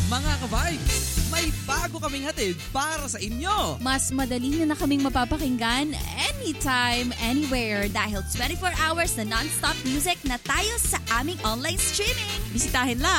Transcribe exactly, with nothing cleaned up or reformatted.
Mga ka-vibes, may bago kaming hatid para sa inyo. Mas madali nyo na kaming mapapakinggan anytime, anywhere dahil twenty-four hours na non-stop music na tayo sa aming online streaming. Bisitahin lang